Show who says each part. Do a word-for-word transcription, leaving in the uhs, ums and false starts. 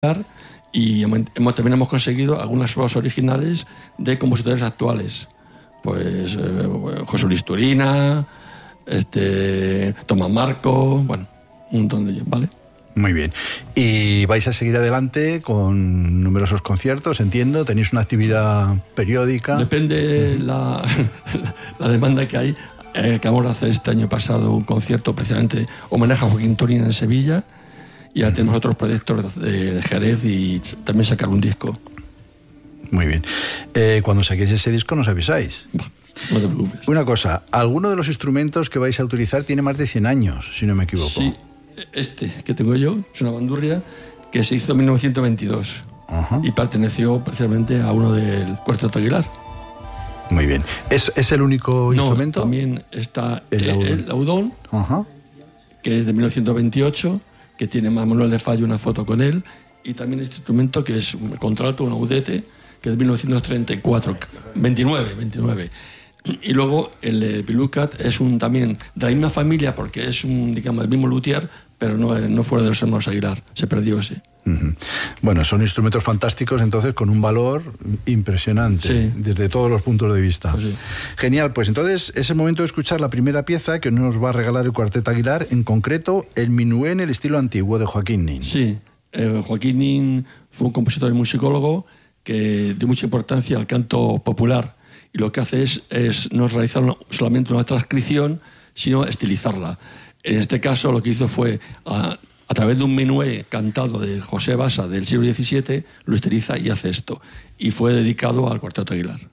Speaker 1: y hemos, también hemos conseguido algunas obras originales de compositores actuales, pues eh, José Luis Turina, este, Tomás Marco, bueno, un montón de ellos, ¿vale?
Speaker 2: Muy bien. Y vais a seguir adelante con numerosos conciertos, entiendo. ¿Tenéis una actividad periódica?
Speaker 1: Depende uh-huh. la, la demanda que hay. Eh, acabamos de hacer este año pasado un concierto precisamente homenaje a Joaquín Turina en Sevilla. Y ya uh-huh. tenemos otros proyectos de, de Jerez y también sacar un disco.
Speaker 2: Muy bien. Eh, cuando saquéis ese disco nos avisáis.
Speaker 1: No te preocupes.
Speaker 2: Una cosa, alguno de los instrumentos que vais a utilizar tiene más de cien años, si no me equivoco.
Speaker 1: Sí. Este que tengo yo es una bandurria que se hizo en mil novecientos veintidós uh-huh. y perteneció precisamente a uno del Cuarteto Aguilar.
Speaker 2: Muy bien. ¿Es, es el único
Speaker 1: no,
Speaker 2: instrumento?
Speaker 1: También está
Speaker 2: el laudón,
Speaker 1: el laudón
Speaker 2: uh-huh.
Speaker 1: que es de mil novecientos veintiocho, que tiene más Manuel de Fallo una foto con él, y también este instrumento que es un contralto, un audete, que es de mil novecientos treinta y cuatro, veintinueve, veintinueve. Y luego el Pilucat es un también de la misma familia porque es un, digamos, el mismo luthier, pero no, no fuera de los hermanos Aguilar, se perdió ese.
Speaker 2: Uh-huh. Bueno, son instrumentos fantásticos, entonces con un valor impresionante, sí. desde todos los puntos de vista.
Speaker 1: Pues sí.
Speaker 2: Genial, pues entonces es el momento de escuchar la primera pieza que nos va a regalar el Cuarteto Aguilar, en concreto el Minué en el estilo antiguo de Joaquín Nin.
Speaker 1: Sí, eh, Joaquín Nin fue un compositor y musicólogo que dio mucha importancia al canto popular. Y lo que hace es, es no realizar solamente una transcripción, sino estilizarla. En este caso lo que hizo fue, a, a través de un minué cantado de José Basa del siglo diecisiete, lo estiliza y hace esto. Y fue dedicado al Cuarteto Aguilar.